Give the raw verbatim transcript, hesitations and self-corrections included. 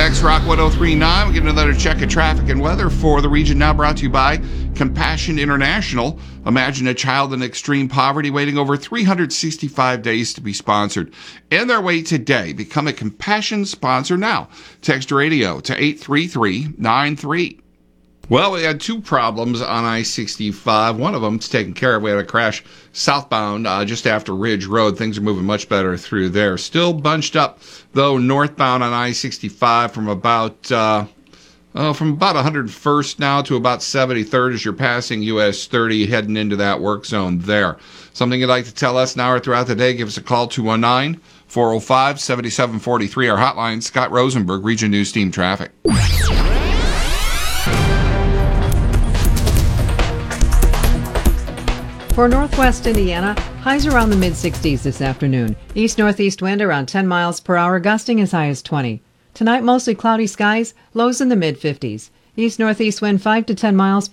X Rock one oh three point nine. We get another check of traffic and weather for the region, now brought to you by Compassion International. Imagine a child in extreme poverty waiting over three hundred sixty-five days to be sponsored. In their way today. Become a Compassion sponsor now. Text radio to eight three three nine three. Well, we had two problems on I sixty-five. One of them's taken care of. We had a crash southbound uh, just after Ridge Road. Things are moving much better through there. Still bunched up, though, northbound on I sixty-five from about uh, uh, from about one hundred first now to about seventy-third as you're passing U S thirty, heading into that work zone there. Something you'd like to tell us now or throughout the day, give us a call, two one nine, four oh five, seven seven four three. Our hotline, Scott Rosenberg, Region News Team Traffic. For northwest Indiana, highs around the mid-sixties this afternoon. East-northeast wind around ten miles per hour, gusting as high as twenty. Tonight, mostly cloudy skies, lows in the mid-fifties. East-northeast wind five to ten miles